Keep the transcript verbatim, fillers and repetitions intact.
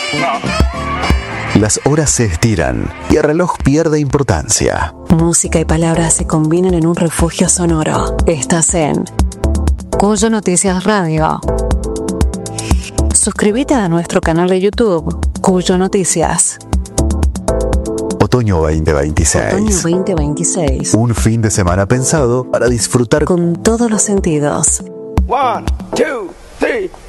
Las horas se estiran y el reloj pierde importancia. Música y palabras se combinan en un refugio sonoro. Estás en Cuyo Noticias Radio. Suscríbete a nuestro canal de YouTube, Cuyo Noticias. Otoño veinte veintiséis. Otoño veinte veintiséis. Un fin de semana pensado para disfrutar con todos los sentidos. One, two, three.